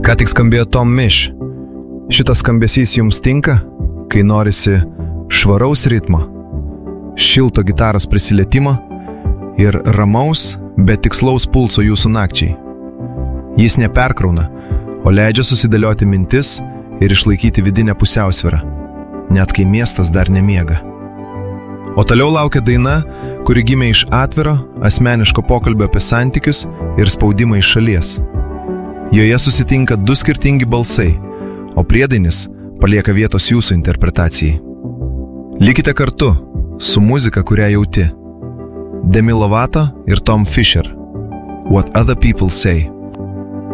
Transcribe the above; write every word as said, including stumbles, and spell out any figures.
Ką tik skambėjo Tom Misch. Šitas skambesys jums tinka, kai norisi švaraus ritmo, šilto gitaros prisilietimo ir ramaus, bet tikslaus pulso jūsų nakčiai. Jis neperkrauna, o leidžia susidėlioti mintis ir išlaikyti vidinę pusiausvyrą, net kai miestas dar nemiega. O toliau laukia daina, kuri gimė iš atviro, asmeniško pokalbio apie santykius ir spaudimą iš šalies. Joje susitinka du skirtingi balsai, o priedainis palieka vietos jūsų interpretacijai. Likite kartu su muzika, kurią jauti. Demi Lovato ir Tom Fisher. What Other People Say.